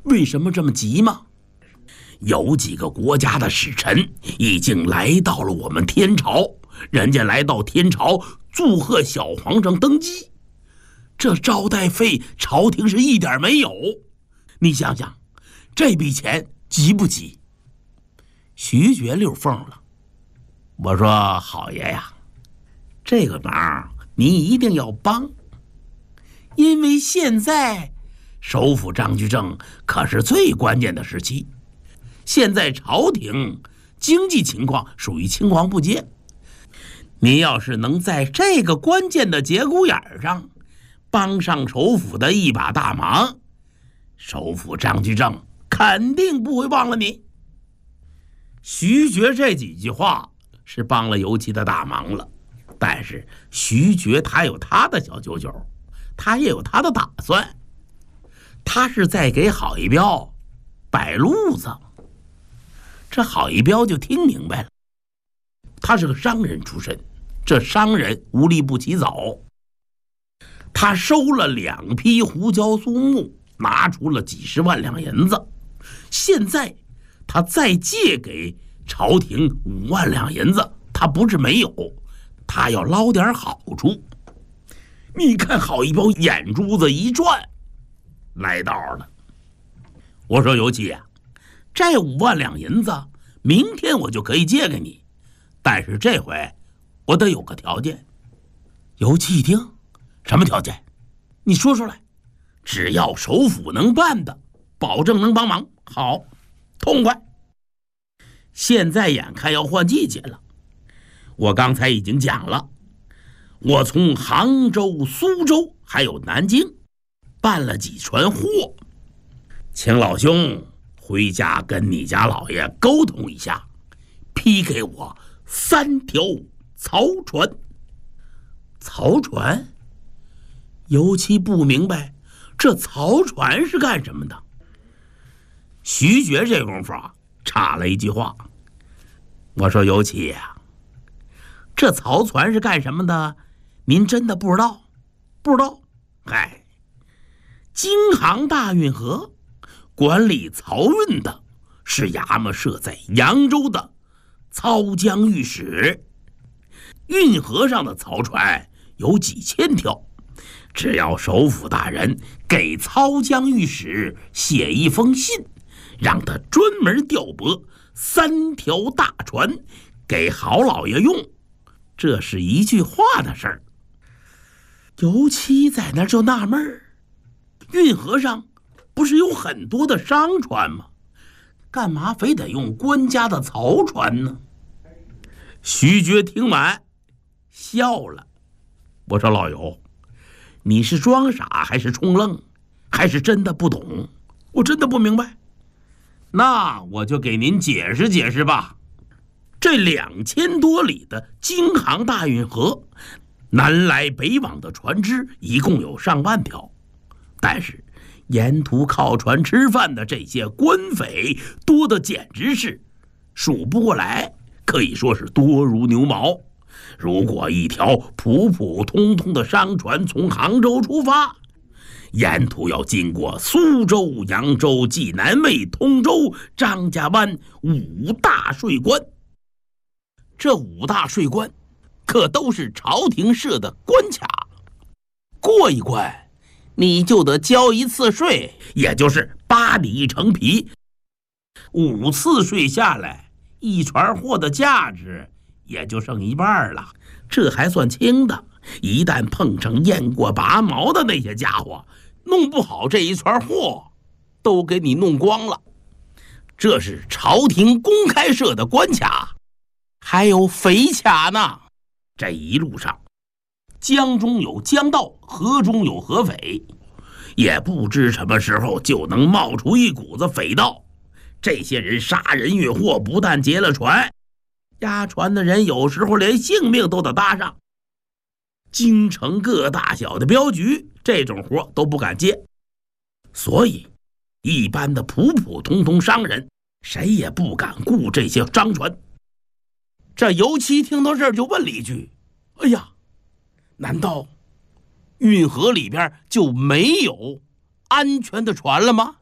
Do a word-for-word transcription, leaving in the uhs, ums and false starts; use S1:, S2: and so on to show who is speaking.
S1: 为什么这么急吗？有几个国家的使臣已经来到了我们天朝，人家来到天朝祝贺小皇上登基，这招待费朝廷是一点没有。你想想，这笔钱急不急？徐觉溜缝了。我说好爷呀，这个忙你一定要帮，因为现在首辅张居正可是最关键的时期。现在朝廷经济情况属于青黄不接，你要是能在这个关键的节骨眼上帮上首辅的一把大忙，首辅张居正肯定不会忘了你。徐觉这几句话是帮了尤其的大忙了，但是徐觉他有他的小九九，他也有他的打算，他是在给郝一彪摆路子。这郝一彪就听明白了，他是个商人出身，这商人无利不起早。他收了两批胡椒苏木，拿出了几十万两银子，现在他再借给朝廷五万两银子，他不是没有，他要捞点好处。你看郝一彪眼珠子一转，来道了。我说尤其啊，这五万两银子明天我就可以借给你，但是这回我得有个条件。尤其一听，什么条件？你说出来。只要首辅能办的，保证能帮忙。好，痛快。现在眼看要换季节了，我刚才已经讲了，我从杭州、苏州还有南京办了几船货，请老兄回家跟你家老爷沟通一下，批给我三条曹船。曹船？尤其不明白这曹船是干什么的。徐觉这功夫啊，插了一句话。我说尤其呀，这曹船是干什么的？您真的不知道？不知道？嗨，京杭大运河管理漕运的是衙门设在扬州的漕江御史。运河上的漕船有几千条，只要首辅大人给漕江御史写一封信，让他专门调拨三条大船给郝老爷用，这是一句话的事儿。尤其在那就纳闷儿，运河上不是有很多的商船吗？干嘛非得用官家的漕船呢？徐觉听完笑了。我说老尤，你是装傻还是充愣，还是真的不懂？我真的不明白。那我就给您解释解释吧。这两千多里的京杭大运河，南来北往的船只一共有上万条，但是沿途靠船吃饭的这些官匪多的简直是数不过来，可以说是多如牛毛。如果一条普普通通的商船从杭州出发，沿途要经过苏州、扬州、济南卫、通州、张家湾五大税关。这五大税关可都是朝廷设的关卡，过一关你就得交一次税，也就是八里一层皮。五次税下来，一船货的价值也就剩一半了，这还算轻的。一旦碰上雁过拔毛的那些家伙，弄不好这一船货都给你弄光了。这是朝廷公开设的关卡，还有匪卡呢。这一路上，江中有江盗，河中有河匪，也不知什么时候就能冒出一股子匪盗。这些人杀人越货，不但劫了船，押船的人有时候连性命都得搭上。京城各大小的镖局这种活都不敢接，所以一般的普普通通商人谁也不敢雇这些商船。这尤其听到这儿就问了一句：哎呀，难道运河里边就没有安全的船了吗？